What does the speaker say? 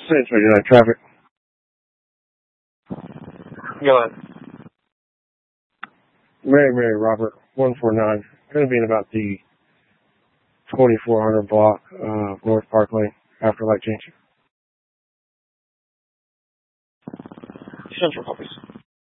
Saints Radio traffic. Go ahead. Mary, Robert, 149. Going to be in about the 2400 block, North Park Lane, after Light Junction. Central copies.